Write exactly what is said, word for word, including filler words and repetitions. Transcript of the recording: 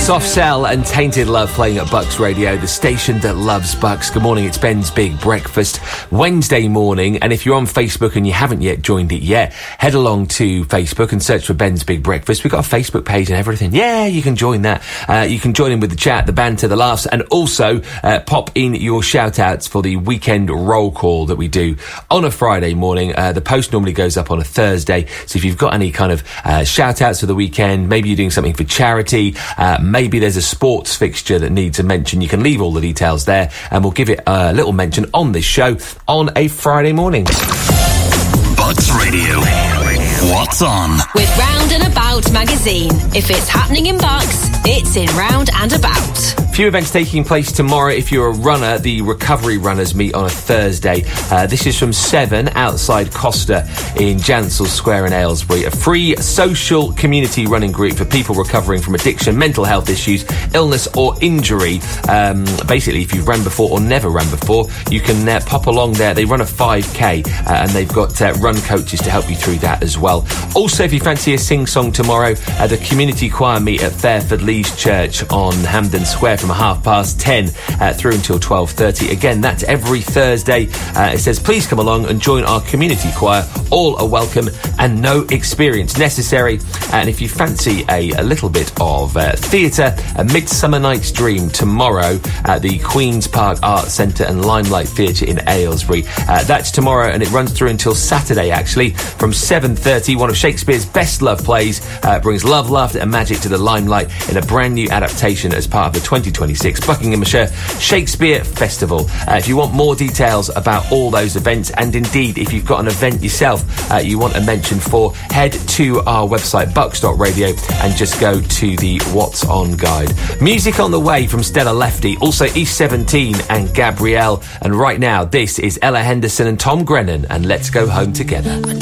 Soft Cell and Tainted Love playing at Bucks Radio, the station that loves Bucks. Good morning, it's Ben's Big Breakfast, Wednesday morning. And if you're on Facebook and you haven't yet joined it yet, head along to Facebook and search for Ben's Big Breakfast. We've got a Facebook page and everything. Yeah, you can join that. Uh, you can join in with the chat, the banter, the laughs, and also uh, pop in your shout-outs for the weekend roll call that we do on a Friday morning. Uh, the post normally goes up on a Thursday, so if you've got any kind of uh, shout-outs for the weekend, maybe you're doing something for charity, uh, maybe there's a sports fixture that needs a mention, you can leave all the details there and we'll give it a little mention on this show on a Friday morning. Bucks Radio. What's on? With Round and About magazine. If it's happening in Bucks, it's in Round and About. Few events taking place tomorrow. If you're a runner, the recovery runners meet on a Thursday. Uh, this is from seven outside Costa in Jansel Square in Aylesbury. A free social community running group for people recovering from addiction, mental health issues, illness or injury. Um, basically, if you've run before or never run before, you can uh, pop along there. They run a five K uh, and they've got uh, run coaches to help you through that as well. Also, if you fancy a sing-song tomorrow, uh, the community choir meet at Fairford Leys Church on Hampden Square from half past ten uh, through until twelve thirty. Again, that's every Thursday. Uh, it says, please come along and join our community choir. All are welcome and no experience necessary. And if you fancy a, a little bit of uh, theatre, A Midsummer Night's Dream tomorrow at the Queen's Park Arts Centre and Limelight Theatre in Aylesbury. Uh, that's tomorrow and it runs through until Saturday, actually, from seven thirty. One of Shakespeare's best love plays uh, brings love, laughter and magic to the limelight in a brand new adaptation as part of the twenty twenty-six Buckinghamshire Shakespeare Festival. Uh, if you want more details about all those events, and indeed if you've got an event yourself uh, you want a mention for, head to our website bucks dot radio and just go to the What's On guide. Music on the way from Stella Lefty, also East seventeen and Gabrielle, and right now this is Ella Henderson and Tom Grennan and Let's Go Home Together.